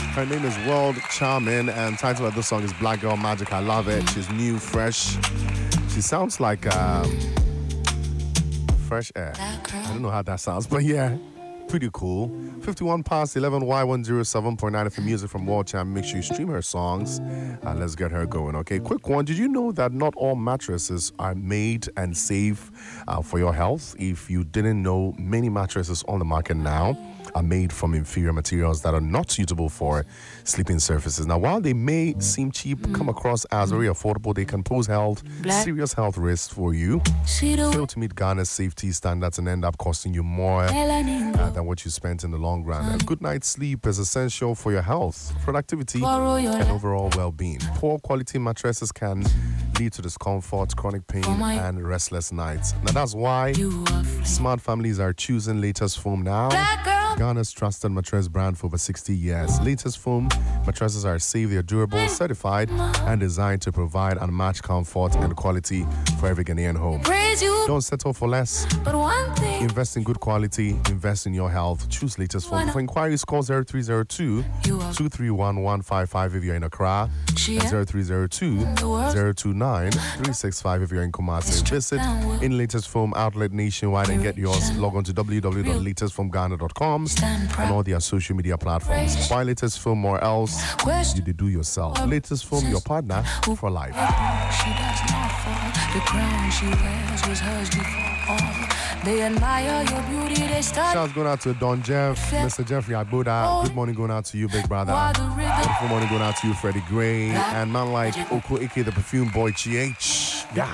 Her name is World Charmin, and title of the song is Black Girl Magic. I love it. She's new, fresh. She sounds like fresh air. I don't know how that sounds, but yeah, pretty cool. 51 past 11, Y107.9 FM music from World Charmin. Make sure you stream her songs. Let's get her going, okay? Quick one. Did you know that not all mattresses are made and safe for your health? If you didn't know, many mattresses on the market now are made from inferior materials that are not suitable for sleeping surfaces. Now, while they may seem cheap, come across as very affordable, they can pose serious health risks for you. Fail to meet Ghana's safety standards and end up costing you more than what you spent in the long run. A good night's sleep is essential for your health, productivity, and overall well-being. Poor quality mattresses can lead to discomfort, chronic pain, and restless nights. Now, that's why smart families are choosing Latest Foam now. Ghana's trusted mattress brand for over 60 years. Latest Foam mattresses are safe, they're durable, certified, and designed to provide unmatched comfort and quality for every Ghanaian home. Don't settle for less. Invest in good quality. Invest in your health. Choose Latest Foam. For inquiries, call 0302 231 155 if you're in Accra, and 0302 029 365 if you're in Kumasi. Visit in Latest Foam outlet nationwide and get yours. Log on to www.latestfoamghana.com and all their social media platforms. Buy Latest Foam or else you do yourself. Latest Foam, your partner for life. She does not fall. The crown she wears was hers before all. They admire your beauty, they start. Shouts going out to Don Jeff, Mr. Jeffrey Agboda. Good morning going out to you, big brother. Good morning going out to you, Freddie Gray. And man like Oko Ike, the perfume boy, GH. Yeah.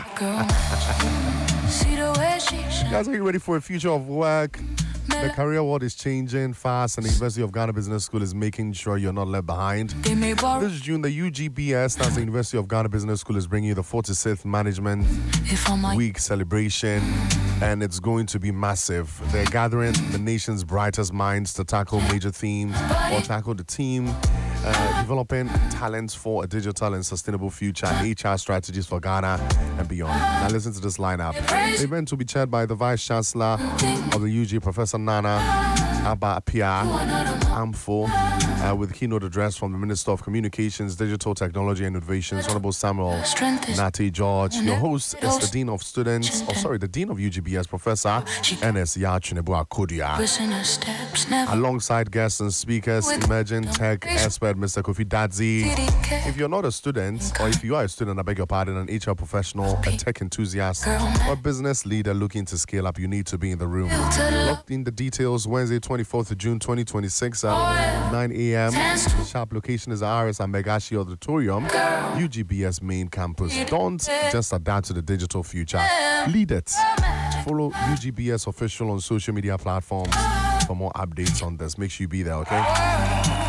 See the way she Guys, are you ready for a future of work? The career world is changing fast, and the University of Ghana Business School is making sure you're not left behind. This June, the UGBS, that's the University of Ghana Business School, is bringing you the 46th Management Week celebration, and it's going to be massive. They're gathering the nation's brightest minds to tackle major themes or tackle the team developing talents for a digital and sustainable future and HR strategies for Ghana and beyond. Now listen to this lineup. The event will be chaired by the Vice Chancellor of the UG, Professor Nana Abba Apia Amfo, with keynote address from the Minister of Communications, Digital Technology and Innovations, Honorable Samuel Nati George. Your host is the Dean of the Dean of UGBS, Professor N.S. Yachinebu Akodia. Alongside guests and speakers, emerging tech expert Mr. Kofi Dadzi. If you're not a student, or if you are a student, I beg your pardon, an HR professional, a tech enthusiast, or a business leader looking to scale up, you need to be in the room. Locked in the details, Wednesday, 24th of June, 2026 at 9 a.m. Sharp location is RS and Megashi Auditorium, UGBS main campus. Don't just adapt to the digital future. Lead it. Follow UGBS official on social media platforms for more updates on this. Make sure you be there, okay?